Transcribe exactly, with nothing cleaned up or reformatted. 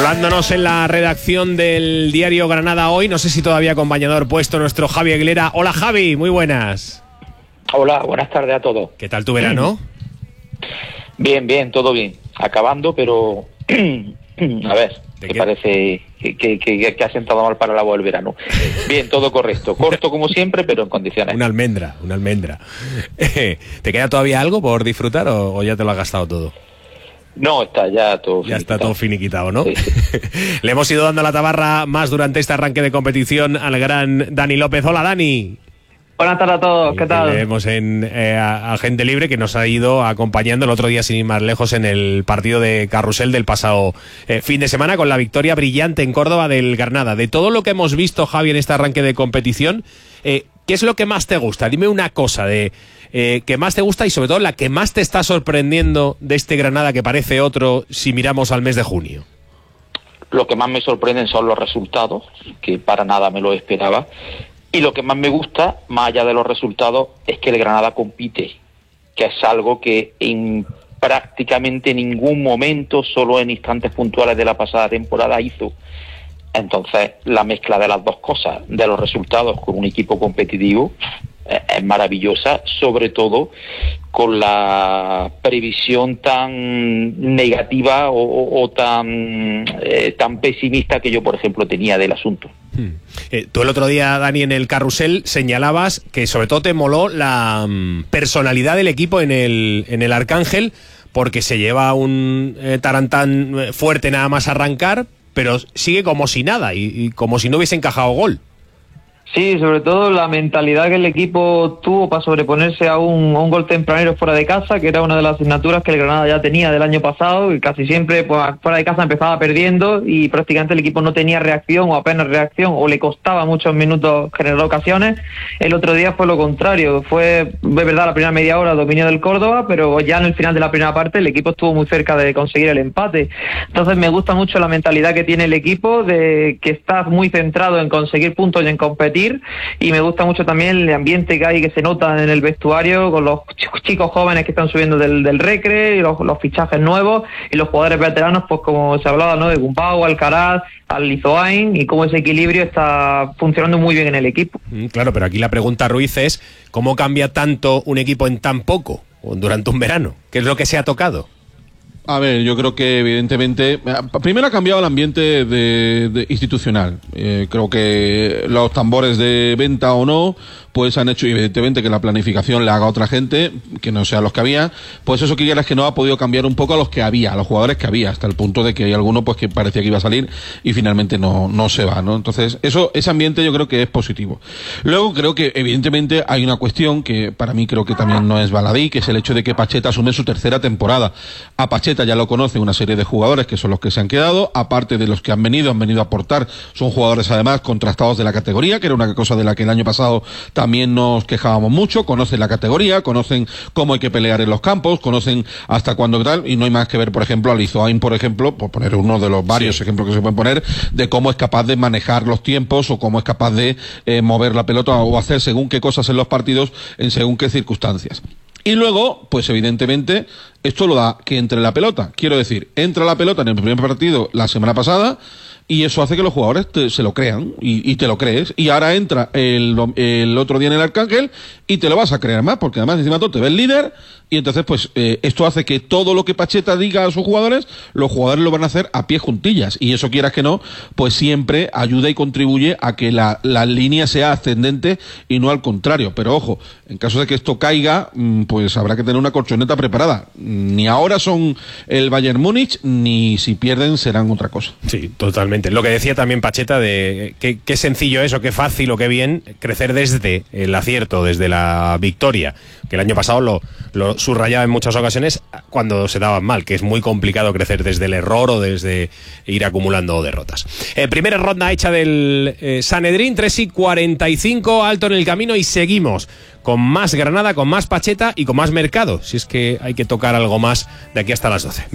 Saludándonos en la redacción del diario Granada Hoy, no sé si todavía con bañador puesto, nuestro Javi Aguilera. Hola Javi, muy buenas. Hola, buenas tardes a todos. ¿Qué tal tu verano? Bien, bien, todo bien. Acabando, pero a ver, que parece que, que, que, que ha sentado mal para la voz el verano. Bien, todo correcto. Corto como siempre, pero en condiciones. Una almendra, una almendra. ¿Te queda todavía algo por disfrutar o, o ya te lo has gastado todo? No, está ya todo Ya está todo finiquitado, ¿no? Sí, sí. Le hemos ido dando la tabarra más durante este arranque de competición al gran Dani López. Hola, Dani. Buenas tardes a todos, ¿qué tal? Vemos en eh, a, a Gente Libre, que nos ha ido acompañando el otro día, sin ir más lejos, en el partido de Carrusel del pasado eh, fin de semana, con la victoria brillante en Córdoba del Granada. De todo lo que hemos visto, Javi, en este arranque de competición, eh, ¿qué es lo que más te gusta? Dime una cosa de eh, que más te gusta y sobre todo la que más te está sorprendiendo de este Granada, que parece otro si miramos al mes de junio. Lo que más me sorprenden son los resultados, que para nada me lo esperaba. Y lo que más me gusta, más allá de los resultados, es que el Granada compite, que es algo que en prácticamente ningún momento, solo en instantes puntuales de la pasada temporada, hizo. Entonces, la mezcla de las dos cosas, de los resultados con un equipo competitivo, eh, es maravillosa, sobre todo con la previsión tan negativa o, o, o tan, eh, tan pesimista que yo, por ejemplo, tenía del asunto. Hmm. Eh, tú el otro día, Dani, en el Carrusel señalabas que sobre todo te moló la um, personalidad del equipo en el, en el Arcángel, porque se lleva un eh, tarantán fuerte nada más arrancar, pero sigue como si nada y, y como si no hubiese encajado gol. Sí, sobre todo la mentalidad que el equipo tuvo para sobreponerse a un, a un gol tempranero fuera de casa, que era una de las asignaturas que el Granada ya tenía del año pasado, y casi siempre pues, fuera de casa empezaba perdiendo y prácticamente el equipo no tenía reacción o apenas reacción, o le costaba muchos minutos generar ocasiones. El otro día fue lo contrario, fue, es verdad, la primera media hora dominio del Córdoba, pero ya en el final de la primera parte el equipo estuvo muy cerca de conseguir el empate. Entonces me gusta mucho la mentalidad que tiene el equipo, de que está muy centrado en conseguir puntos y en competir. Y me gusta mucho también el ambiente que hay, que se nota en el vestuario, con los chicos jóvenes que están subiendo del, del Recre, y los, los fichajes nuevos, y los jugadores veteranos, pues como se hablaba, ¿no?, de Gumbau, Alcaraz, Alizoain, y cómo ese equilibrio está funcionando muy bien en el equipo. Mm, claro, pero aquí la pregunta, Ruiz, es ¿cómo cambia tanto un equipo en tan poco, o durante un verano? ¿Qué es lo que se ha tocado? A ver, yo creo que evidentemente, primero ha cambiado el ambiente de, de institucional. Eh, creo que los tambores de venta o no, pues han hecho evidentemente que la planificación le haga a otra gente, que no sean los que había, pues eso que quieras que no ha podido cambiar un poco a los que había, a los jugadores que había, hasta el punto de que hay alguno pues que parecía que iba a salir y finalmente no, no se va, ¿no? Entonces, eso, ese ambiente yo creo que es positivo. Luego creo que evidentemente hay una cuestión que para mí creo que también no es baladí, que es el hecho de que Pacheta asume su tercera temporada. A Pacheta ya lo conocen una serie de jugadores que son los que se han quedado, aparte de los que han venido, han venido a aportar, son jugadores además contrastados de la categoría, que era una cosa de la que el año pasado también nos quejábamos mucho, conocen la categoría, conocen cómo hay que pelear en los campos, conocen hasta cuándo tal, y no hay más que ver, por ejemplo, a Lizoain, por ejemplo, por poner uno de los varios sí. ejemplos que se pueden poner, de cómo es capaz de manejar los tiempos o cómo es capaz de eh, mover la pelota o hacer según qué cosas en los partidos, en según qué circunstancias. Y luego, pues evidentemente, esto lo da que entre la pelota. Quiero decir, entra la pelota en el primer partido la semana pasada y eso hace que los jugadores te, se lo crean y, y te lo crees. Y ahora entra el, el otro día en el Arcángel y te lo vas a creer más, porque además encima todo te ves líder y entonces pues eh, esto hace que todo lo que Pacheta diga a sus jugadores, los jugadores lo van a hacer a pie juntillas, y eso quieras que no, pues siempre ayuda y contribuye a que la, la línea sea ascendente y no al contrario. Pero ojo, en caso de que esto caiga, pues habrá que tener una colchoneta preparada. Ni ahora son el Bayern Múnich, ni si pierden serán otra cosa. Sí, totalmente. Lo que decía también Pacheta de qué, qué sencillo es o qué fácil o qué bien crecer desde el acierto, desde la victoria, que el año pasado lo, lo subrayaba en muchas ocasiones cuando se daban mal, que es muy complicado crecer desde el error o desde ir acumulando derrotas. Eh, primera ronda hecha del eh, Sanedrín, tres y cuarenta y cinco, alto en el camino, y seguimos con más Granada, con más Pacheta y con más Mercado, si es que hay que tocar algo más de aquí hasta las doce.